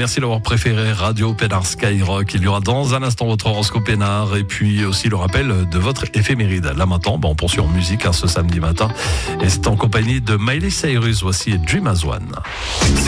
Merci d'avoir préféré Radio Pénard Skyrock. Il y aura dans un instant votre horoscope Pénard et puis aussi le rappel de votre éphéméride. Là maintenant, on poursuit en musique ce samedi matin et c'est en compagnie de Miley Cyrus. Voici Dream as One.